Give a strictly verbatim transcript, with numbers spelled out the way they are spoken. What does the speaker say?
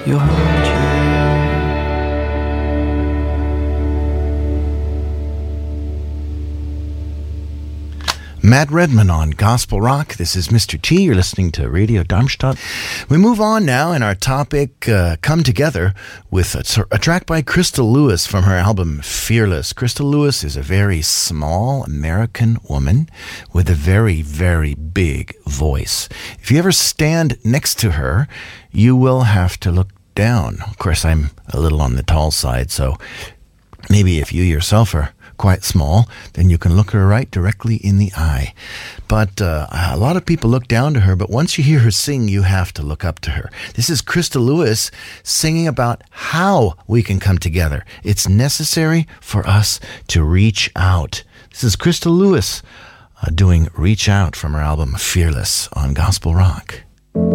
you'll hold you. Matt Redman on Gospel Rock. This is Mister T. You're listening to Radio Darmstadt. We move on now in our topic, uh, Come Together, with a, a track by Crystal Lewis from her album Fearless. Crystal Lewis is a very small American woman with a very, very big voice. If you ever stand next to her, you will have to look down. Of course, I'm a little on the tall side, so maybe if you yourself are quite small, then you can look her right directly in the eye. But uh, a lot of people look down to her, but once you hear her sing, you have to look up to her. This is Crystal Lewis singing about how we can come together. It's necessary for us to reach out. This is Crystal Lewis uh, doing Reach Out from her album Fearless on Gospel Rock.